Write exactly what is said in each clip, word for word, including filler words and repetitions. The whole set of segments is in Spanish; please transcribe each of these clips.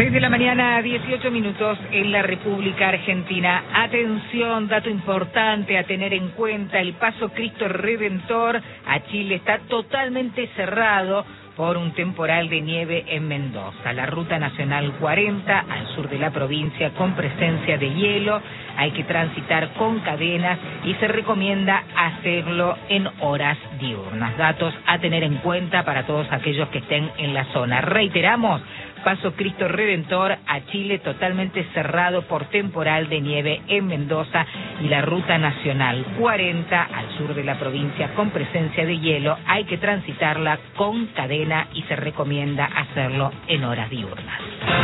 seis de la mañana, dieciocho minutos en la República Argentina. Atención, dato importante a tener en cuenta: el paso Cristo Redentor a Chile está totalmente cerrado por un temporal de nieve en Mendoza. La ruta nacional cuarenta al sur de la provincia con presencia de hielo. Hay que transitar con cadenas y se recomienda hacerlo en horas diurnas. Datos a tener en cuenta para todos aquellos que estén en la zona. Reiteramos: paso Cristo Redentor a Chile totalmente cerrado por temporal de nieve en Mendoza, y la ruta nacional cuarenta al sur de la provincia con presencia de hielo. Hay que transitarla con cadena y se recomienda hacerlo en horas diurnas.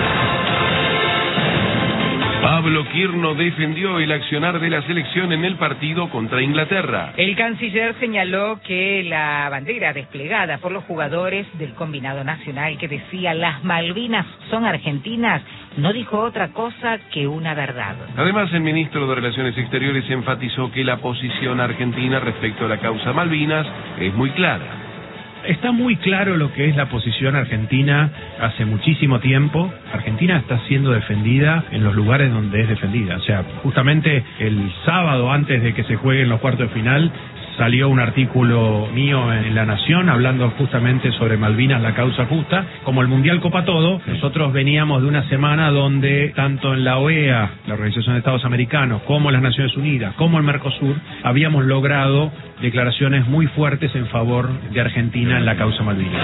Pablo Quirno defendió el accionar de la selección en el partido contra Inglaterra. El canciller señaló que la bandera desplegada por los jugadores del combinado nacional, que decía "las Malvinas son argentinas", no dijo otra cosa que una verdad. Además, el ministro de Relaciones Exteriores enfatizó que la posición argentina respecto a la causa Malvinas es muy clara. Está muy claro lo que es la posición argentina hace muchísimo tiempo. Argentina está siendo defendida en los lugares donde es defendida. O sea, justamente el sábado, antes de que se jueguen los cuartos de final, salió un artículo mío en La Nación hablando justamente sobre Malvinas, la causa justa. Como el Mundial copa todo, nosotros veníamos de una semana donde tanto en la O E A, la Organización de Estados Americanos, como en las Naciones Unidas, como el Mercosur, habíamos logrado declaraciones muy fuertes en favor de Argentina en la causa Malvinas.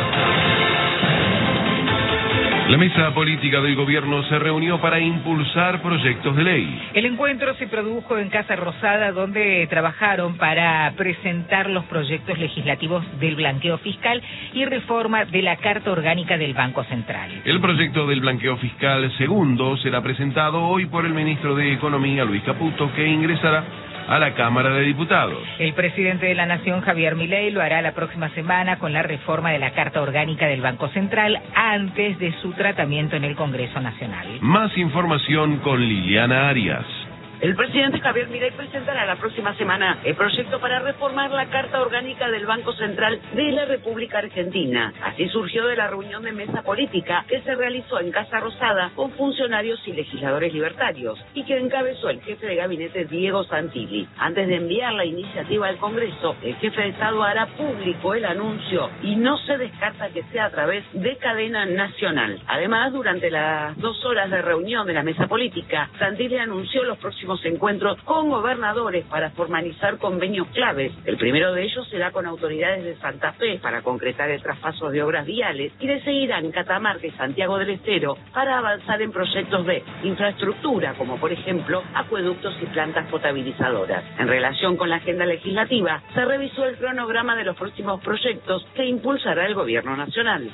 La mesa política del gobierno se reunió para impulsar proyectos de ley. El encuentro se produjo en Casa Rosada, donde trabajaron para presentar los proyectos legislativos del blanqueo fiscal y reforma de la Carta Orgánica del Banco Central. El proyecto del blanqueo fiscal segundo será presentado hoy por el ministro de Economía, Luis Caputo, que ingresará a la Cámara de Diputados. El presidente de la Nación, Javier Milei, lo hará la próxima semana con la reforma de la Carta Orgánica del Banco Central antes de su tratamiento en el Congreso Nacional. Más información con Liliana Arias. El presidente Javier Milei presentará la próxima semana el proyecto para reformar la Carta Orgánica del Banco Central de la República Argentina. Así surgió de la reunión de mesa política que se realizó en Casa Rosada con funcionarios y legisladores libertarios y que encabezó el jefe de gabinete Diego Santilli. Antes de enviar la iniciativa al Congreso, el jefe de Estado hará público el anuncio y no se descarta que sea a través de cadena nacional. Además, durante las dos horas de reunión de la mesa política, Santilli anunció los próximos encuentros con gobernadores para formalizar convenios claves. El primero de ellos será con autoridades de Santa Fe para concretar el traspaso de obras viales, y le seguirán en Catamarca y Santiago del Estero para avanzar en proyectos de infraestructura, como por ejemplo acueductos y plantas potabilizadoras. En relación con la agenda legislativa, se revisó el cronograma de los próximos proyectos que impulsará el Gobierno Nacional.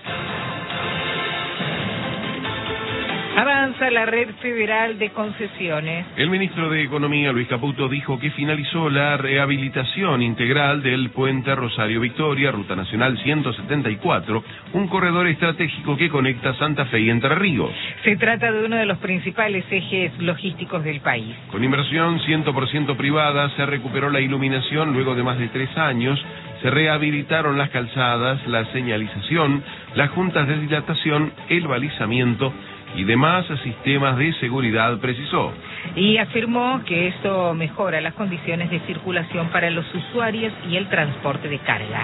Avanza la red federal de concesiones. El ministro de Economía, Luis Caputo, dijo que finalizó la rehabilitación integral del puente Rosario Victoria, Ruta Nacional ciento setenta y cuatro, un corredor estratégico que conecta Santa Fe y Entre Ríos. Se trata de uno de los principales ejes logísticos del país. Con inversión cien por ciento privada, se recuperó la iluminación luego de más de tres años. Se rehabilitaron las calzadas, la señalización, las juntas de dilatación, el balizamiento y demás sistemas de seguridad, precisó. Y afirmó que esto mejora las condiciones de circulación para los usuarios y el transporte de carga.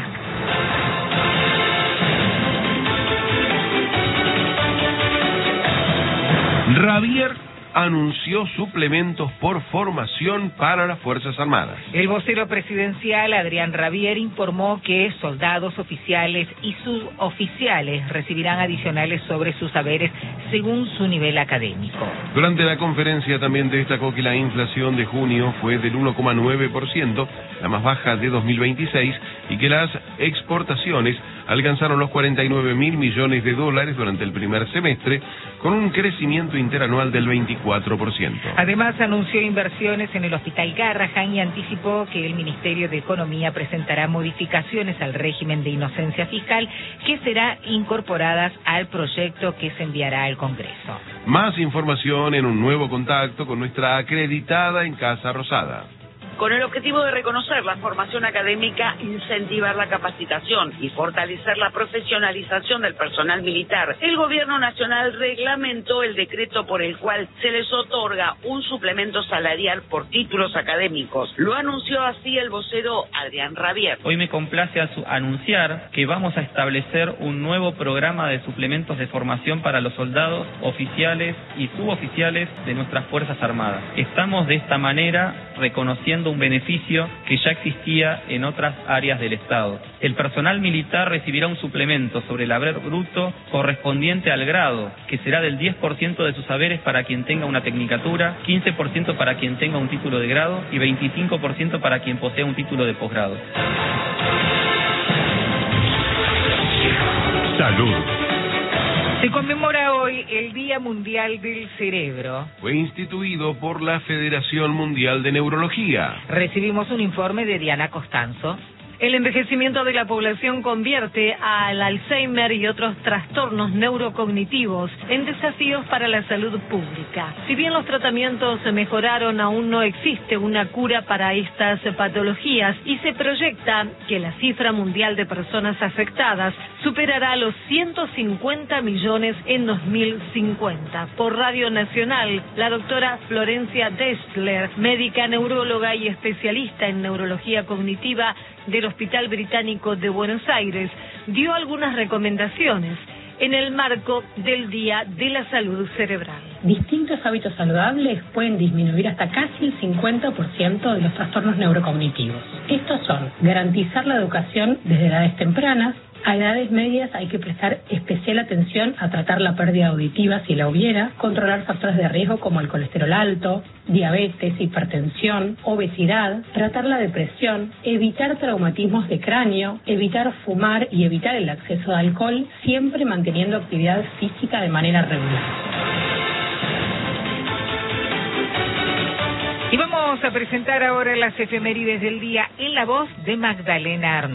Javier anunció suplementos por formación para las Fuerzas Armadas. El vocero presidencial, Adrián Rabier, informó que soldados, oficiales y suboficiales recibirán adicionales sobre sus saberes según su nivel académico. Durante la conferencia también destacó que la inflación de junio fue del uno coma nueve por ciento, la más baja de dos mil veintiséis, y que las exportaciones alcanzaron los cuarenta y nueve mil millones de dólares durante el primer semestre, con un crecimiento interanual del veinticuatro por ciento. Además, anunció inversiones en el Hospital Garrahan y anticipó que el Ministerio de Economía presentará modificaciones al régimen de inocencia fiscal que serán incorporadas al proyecto que se enviará al Congreso. Más información en un nuevo contacto con nuestra acreditada en Casa Rosada. con el objetivo de reconocer la formación académica, incentivar la capacitación y fortalecer la profesionalización del personal militar. El Gobierno Nacional reglamentó el decreto por el cual se les otorga un suplemento salarial por títulos académicos. Lo anunció así el vocero Adrián Rabier. Hoy me complace anunciar que vamos a establecer un nuevo programa de suplementos de formación para los soldados, oficiales y suboficiales de nuestras Fuerzas Armadas. Estamos de esta manera reconociendo un beneficio que ya existía en otras áreas del Estado. El personal militar recibirá un suplemento sobre el haber bruto correspondiente al grado, que será del diez por ciento de sus saberes para quien tenga una tecnicatura, quince por ciento para quien tenga un título de grado y veinticinco por ciento para quien posea un título de posgrado. Salud. Se conmemora hoy el Día Mundial del Cerebro. Fue instituido por la Federación Mundial de Neurología. Recibimos un informe de Diana Costanzo. El envejecimiento de la población convierte al Alzheimer y otros trastornos neurocognitivos en desafíos para la salud pública. Si bien los tratamientos se mejoraron, aún no existe una cura para estas patologías y se proyecta que la cifra mundial de personas afectadas superará los ciento cincuenta millones en dos mil cincuenta. Por Radio Nacional, la doctora Florencia Destler, médica neuróloga y especialista en neurología cognitiva del Hospital Británico de Buenos Aires, dio algunas recomendaciones en el marco del Día de la Salud Cerebral. Distintos hábitos saludables pueden disminuir hasta casi el cincuenta por ciento de los trastornos neurocognitivos. Estos son garantizar la educación desde edades tempranas. A edades medias hay que prestar especial atención a tratar la pérdida auditiva si la hubiera, controlar factores de riesgo como el colesterol alto, diabetes, hipertensión, obesidad, tratar la depresión, evitar traumatismos de cráneo, evitar fumar y evitar el acceso de alcohol, siempre manteniendo actividad física de manera regular. Y vamos a presentar ahora las efemérides del día en la voz de Magdalena Arnú.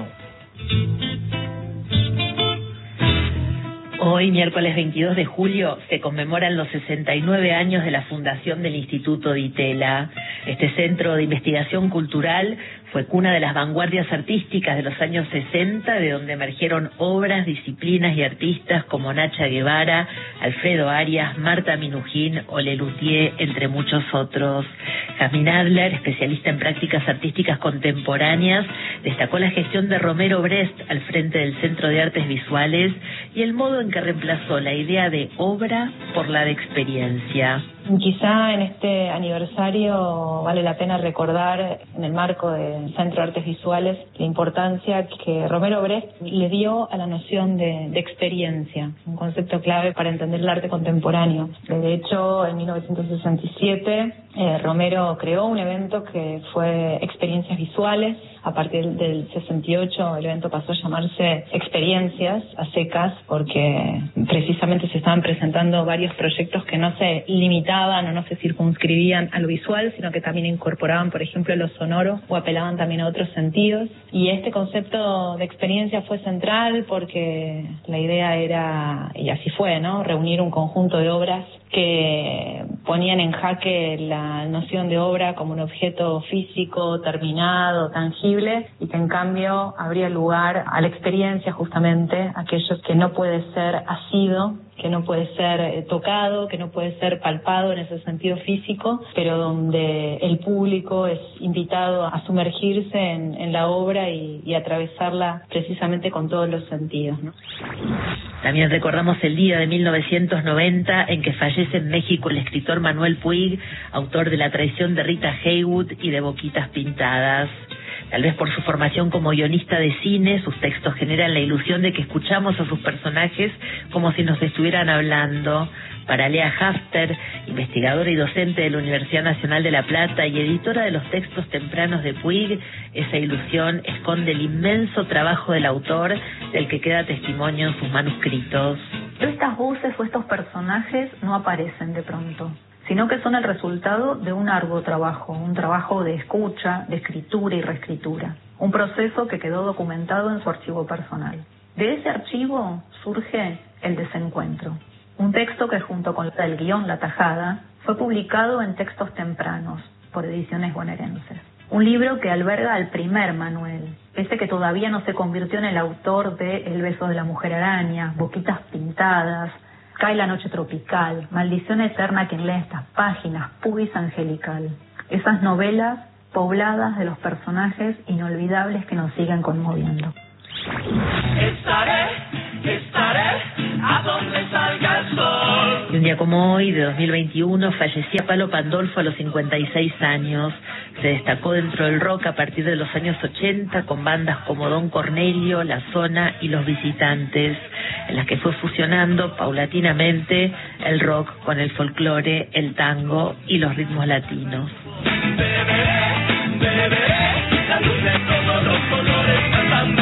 Hoy, miércoles veintidós de julio, se conmemoran los sesenta y nueve años de la fundación del Instituto Di Tella. Este centro de investigación cultural fue cuna de las vanguardias artísticas de los años sesenta, de donde emergieron obras, disciplinas y artistas como Nacha Guevara, Alfredo Arias, Marta Minujín o Lelutier, entre muchos otros. Jasmine Adler, especialista en prácticas artísticas contemporáneas, destacó la gestión de Romero Brest al frente del Centro de Artes Visuales y el modo en que reemplazó la idea de obra por la de experiencia. Quizá en este aniversario vale la pena recordar, en el marco del Centro de Artes Visuales, la importancia que Romero Brest le dio a la noción de, de experiencia, un concepto clave para entender el arte contemporáneo. De hecho, en mil novecientos sesenta y siete, eh, Romero creó un evento que fue Experiencias Visuales. A partir del sesenta y ocho el evento pasó a llamarse Experiencias a secas, porque precisamente se estaban presentando varios proyectos que no se limitaban o no se circunscribían a lo visual, sino que también incorporaban, por ejemplo, lo sonoro o apelaban también a otros sentidos. Y este concepto de experiencia fue central porque la idea era, y así fue, ¿no?, reunir un conjunto de obras que ponían en jaque la noción de obra como un objeto físico, terminado, tangible, y que en cambio habría lugar a la experiencia, justamente, aquellos que no puede ser asido, que no puede ser tocado, que no puede ser palpado en ese sentido físico, pero donde el público es invitado a sumergirse en, en la obra y, y atravesarla precisamente con todos los sentidos, ¿no? También recordamos el día de mil novecientos noventa en que fallece en México el escritor Manuel Puig, autor de La traición de Rita Haywood y de Boquitas Pintadas. Tal vez por su formación como guionista de cine, sus textos generan la ilusión de que escuchamos a sus personajes como si nos estuvieran hablando. Para Lea Hafter, investigadora y docente de la Universidad Nacional de La Plata y editora de los textos tempranos de Puig, esa ilusión esconde el inmenso trabajo del autor, del que queda testimonio en sus manuscritos. Estas voces o estos personajes no aparecen de pronto, sino que son el resultado de un arduo trabajo, un trabajo de escucha, de escritura y reescritura, un proceso que quedó documentado en su archivo personal. De ese archivo surge El desencuentro, un texto que junto con el guión La Tajada fue publicado en Textos Tempranos por Ediciones Bonaerenses. Un libro que alberga al primer Manuel, ese que todavía no se convirtió en el autor de El beso de la mujer araña, Boquitas pintadas, Cae la noche tropical, Maldición eterna a quien lee estas páginas, Pubis angelical. Esas novelas pobladas de los personajes inolvidables que nos siguen conmoviendo. Estaré, estaré a donde salga el sol. Y un día como hoy, de dos mil veintiuno, fallecía Palo Pandolfo a los cincuenta y seis años. Se destacó dentro del rock a partir de los años ochenta con bandas como Don Cornelio, La Zona y Los Visitantes, en las que fue fusionando paulatinamente el rock con el folclore, el tango y los ritmos latinos. Beberé, beberé la luz de todos los colores cantando.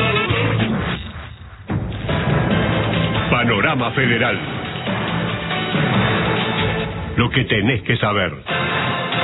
Panorama Federal. Lo que tenés que saber.